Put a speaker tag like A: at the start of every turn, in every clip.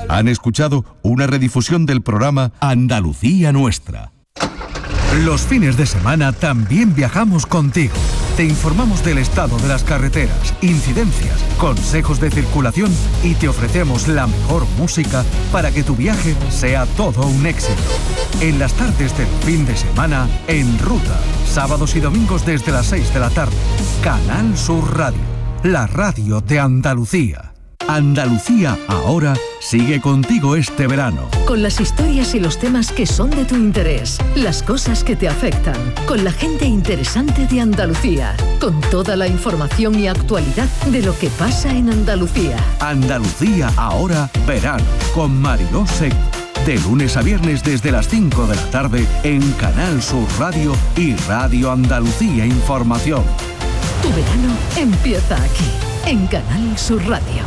A: Han escuchado una redifusión del programa Andalucía Nuestra. Los fines de semana también viajamos contigo. Te informamos del estado de las carreteras, incidencias, consejos de circulación y te ofrecemos la mejor música para que tu viaje sea todo un éxito. En las tardes del fin de semana, En Ruta, sábados y domingos desde las 6 de la tarde. Canal Sur Radio, la radio de Andalucía. Andalucía Ahora sigue contigo este verano.
B: Con las historias y los temas que son de tu interés, las cosas que te afectan, con la gente interesante de Andalucía, con toda la información y actualidad de lo que pasa en Andalucía.
A: Andalucía Ahora Verano, con Mariló Seco. De lunes a viernes desde las 5 de la tarde en Canal Sur Radio y Radio Andalucía Información.
B: Tu verano empieza aquí, en Canal Sur Radio.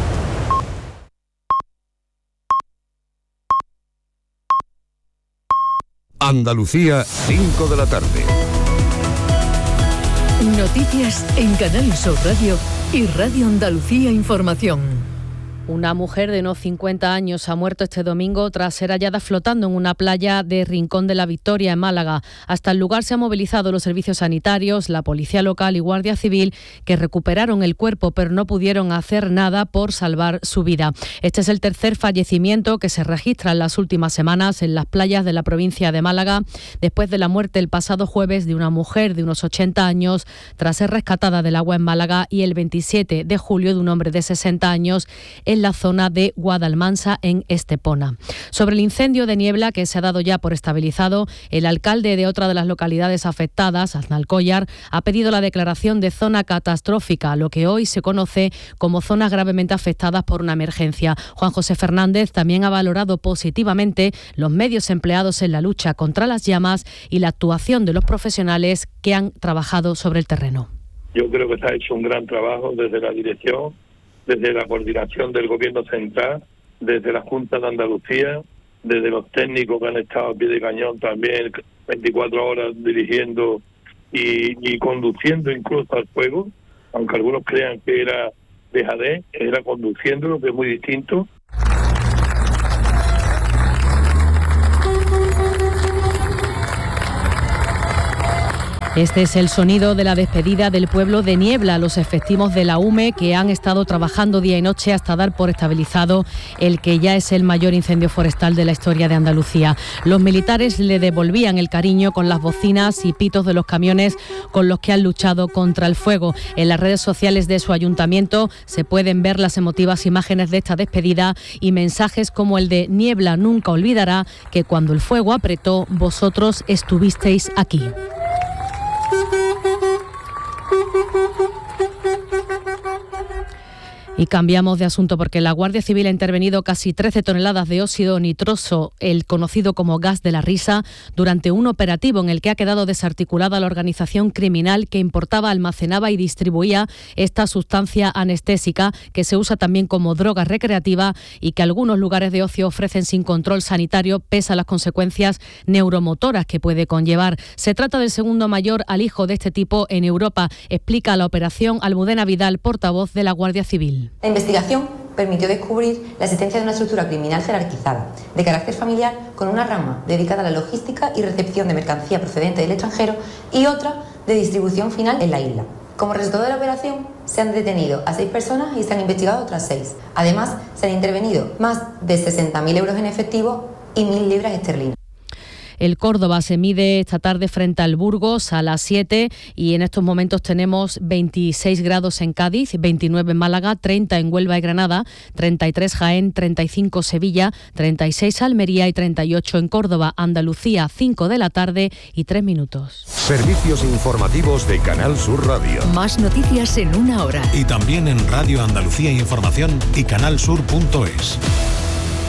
C: Andalucía, 5 de la tarde.
B: Noticias en Canal Sur Radio y Radio Andalucía Información.
D: Una mujer de unos 50 años ha muerto este domingo tras ser hallada flotando en una playa de Rincón de la Victoria, en Málaga. Hasta el lugar se han movilizado los servicios sanitarios, la policía local y Guardia Civil, que recuperaron el cuerpo, pero no pudieron hacer nada por salvar su vida. Este es el tercer fallecimiento que se registra en las últimas semanas en las playas de la provincia de Málaga, después de la muerte el pasado jueves de una mujer de unos 80 años tras ser rescatada del agua en Málaga, y el 27 de julio de un hombre de 60 años en la zona de Guadalmansa, en Estepona. Sobre el incendio de Niebla, que se ha dado ya por estabilizado, el alcalde de otra de las localidades afectadas, Aznalcóllar, ha pedido la declaración de zona catastrófica, lo que hoy se conoce como zonas gravemente afectadas por una emergencia. Juan José Fernández también ha valorado positivamente los medios empleados en la lucha contra las llamas y la actuación de los profesionales que han trabajado sobre el terreno.
E: Yo creo que se ha hecho un gran trabajo desde la dirección, desde la coordinación del Gobierno Central, desde la Junta de Andalucía, desde los técnicos que han estado a pie de cañón también 24 horas dirigiendo y conduciendo incluso al fuego, aunque algunos crean que era dejadez, era conduciéndolo, que es muy distinto.
D: Este es el sonido de la despedida del pueblo de Niebla, los efectivos de la UME que han estado trabajando día y noche hasta dar por estabilizado el que ya es el mayor incendio forestal de la historia de Andalucía. Los militares le devolvían el cariño con las bocinas y pitos de los camiones con los que han luchado contra el fuego. En las redes sociales de su ayuntamiento se pueden ver las emotivas imágenes de esta despedida y mensajes como el de Niebla nunca olvidará que cuando el fuego apretó, vosotros estuvisteis aquí. Y cambiamos de asunto porque la Guardia Civil ha intervenido casi 13 toneladas de óxido nitroso, el conocido como gas de la risa, durante un operativo en el que ha quedado desarticulada la organización criminal que importaba, almacenaba y distribuía esta sustancia anestésica que se usa también como droga recreativa y que algunos lugares de ocio ofrecen sin control sanitario pese a las consecuencias neuromotoras que puede conllevar. Se trata del segundo mayor alijo de este tipo en Europa, explica la operación Almudena Vidal, portavoz de la Guardia Civil.
F: La investigación permitió descubrir la existencia de una estructura criminal jerarquizada, de carácter familiar, con una rama dedicada a la logística y recepción de mercancía procedente del extranjero y otra de distribución final en la isla. Como resultado de la operación, se han detenido a 6 personas y se han investigado otras 6. Además, se han intervenido más de 60.000 euros en efectivo y 1.000 libras esterlinas.
D: El Córdoba se mide esta tarde frente al Burgos a las 7 y en estos momentos tenemos 26 grados en Cádiz, 29 en Málaga, 30 en Huelva y Granada, 33 Jaén, 35 Sevilla, 36 Almería y 38 en Córdoba. Andalucía, 5 de la tarde y 3 minutos.
C: Servicios informativos de Canal Sur Radio.
B: Más noticias en una hora.
G: Y también en Radio Andalucía Información y canalsur.es.